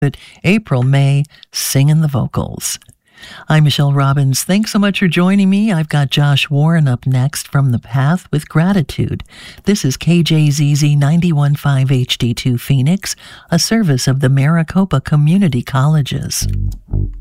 But April May singing the vocals. I'm Michelle Robbins. Thanks so much for joining me. I've got Josh Warren up next from The Path with Gratitude. This is KJZZ 91.5 HD2 Phoenix, a service of the Maricopa Community Colleges.